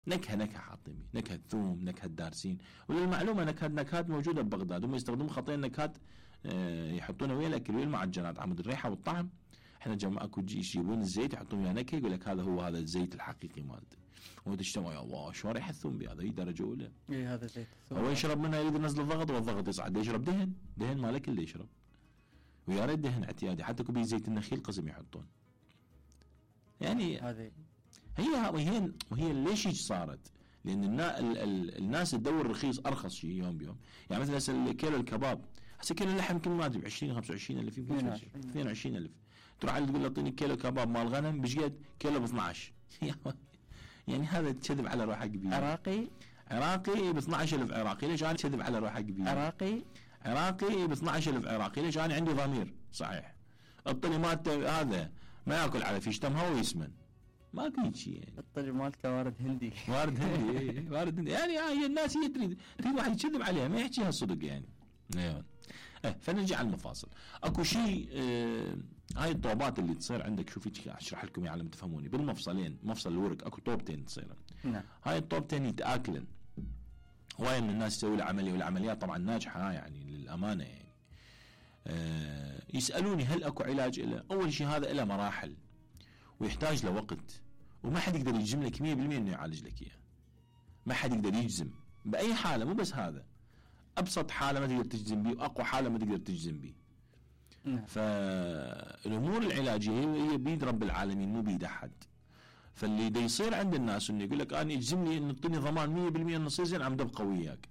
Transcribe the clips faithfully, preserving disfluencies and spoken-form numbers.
نكهة نكهة حاطين بيه، نكهة ثوم، نكهة دارسين. وللمعلومة نكهة نكهات موجودة ببغداد، هم يستخدمون خطين نكهات يحطونها ويا الأكل ويا المعجنات عمود الريحة والطعم. احنا جماعة اكو يجيبون الزيت يحطون وياه نكهة، يقول لك هذا هو هذا الزيت الحقيقي مالته. وتجتمع يا الله شو ريحة الثوم بهذا، هي درجة أولى. إيه هذا زيت الثوم. هو يشرب منها يريد ينزل الضغط والضغط يصعد، يشرب دهن، دهن مالك اللي يشرب. ويا ريت دهن اعتيادي، حتى كوبي زيت النخيل قسم يحطون. يعني هذه هي وهي وهي ليش هيك صارت؟ لان النا ال ال الناس تدور رخيص ارخص شيء يوم بيوم. يعني مثلا هسه كيلو الكباب، هسه كيلو اللحم يمكن ما ادري عشرين خمسة وعشرين ألف، يمكن اثنين وعشرين ألف. تروح على تقول له اعطيني كيلو كباب مال غنم بشقد؟ كيلو ب اثنعش. يعني هذا تكذب على روحك كبير. عراقي عراقي ب اثنعش ألف عراقي، ليش انا كذب على روحك كبير؟ عراقي عراقي ب اثنعش ألف عراقي، ليش انا عندي ضمير صحيح. الطلي مالته هذا ما ياكل على فيش تمها ويسمن، ماكو شيء يعني. الطلي مالته وارد هندي. وارد هندي ايه وارد هندي. يعني هي الناس هي تريد تريد واحد يكذب عليها ما يحكيها الصدق يعني. ايوه اه فنرجع على المفاصل. اكو شيء اه هاي الطوبات اللي تصير عندك، شوفي اشرح لكم اياها على تفهموني. بالمفصلين مفصل الورك اكو طوبتين تصيرن. نعم. هاي الطوبتين يتاكلن. هواي من الناس تسوي له عمليه، والعمليات طبعا ناجحه يعني للامانه يعني. اه يسالوني هل اكو علاج له؟ اول شيء هذا له مراحل ويحتاج له وقت، وما حد يقدر يجزم لك مية بالمية انه يعالج لك اياه. ما حد يقدر يجزم باي حاله، مو بس هذا، ابسط حاله ما تقدر تجزم بيه واقوى حاله ما تقدر تجزم بيه. نعم. فالامور العلاجيه هي بيد رب العالمين مو بيد احد. فاللي دا يصير عند الناس انه يقول لك انا يجزم لي انه اعطيني ضمان مية بالمية انه يصير زين، عم دبقى وياك.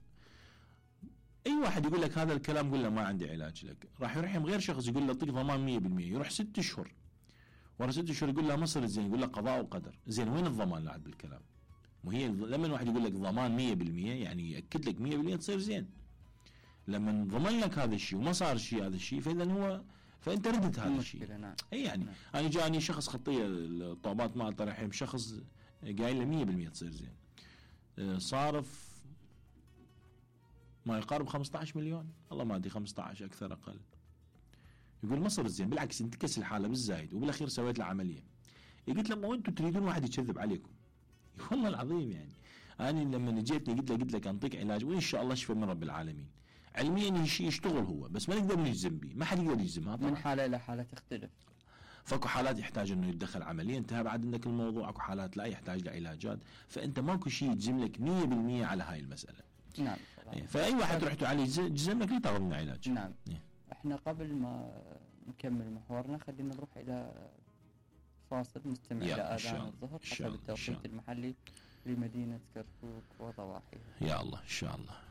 اي واحد يقول لك هذا الكلام قول له ما عندي علاج لك، راح يروح يم غير شخص يقول له اعطيك ضمان مية بالمية، يروح ست اشهر ورا ست اشهر يقول له ما صرت زين، يقول له قضاء وقدر. زين وين الضمان بعد بالكلام؟ مو هي لما الواحد يقول لك ضمان مية بالمية يعني ياكد لك مية بالمية تصير زين. لما ضمن لك هذا الشيء وما صار شيء هذا الشيء، فاذا هو فانت ردت هذا الشيء. نعم. اي يعني نعم. انا جاني شخص خطيه الطوبات مالته رحيم، شخص قايل له مية بالمية تصير زين، صارف ما يقارب خمسطعش مليون، والله ما ادري خمسطعش اكثر اقل. يقول ما صرت زين، بالعكس انتكس الحاله بالزايد، وبالاخير سويت له عمليه. قلت له ما انتم تريدون واحد يكذب عليكم؟ والله العظيم يعني انا لما جيتني قلت له قلت لك انطيك علاج وان شاء الله شفى من رب العالمين. علميا يشتغل هو، بس ما نقدر نجزم به، ما حد يقدر يجزمها طبعا. من حاله الى حاله تختلف. فاكو حالات يحتاج انه يتدخل عمليا انتهى بعد عندك الموضوع، اكو حالات لا يحتاج لعلاجات، فانت ماكو شيء يجزم لك مية بالمية على هاي المساله. نعم. فاي واحد رحتوا عليه جزم لك ليه تاخذ من علاج. نعم. احنا قبل ما نكمل محورنا خلينا نروح الى فاصل نستمع الى اذان الظهر حسب التوقيت المحلي لمدينه كركوك وضواحيها. يا الله ان شاء الله.